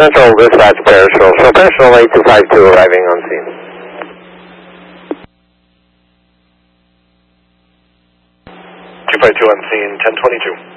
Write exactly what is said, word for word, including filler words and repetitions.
Central dispatch Parashul. So Parashul eight two five two arriving on scene. two five two on scene, ten twenty-two.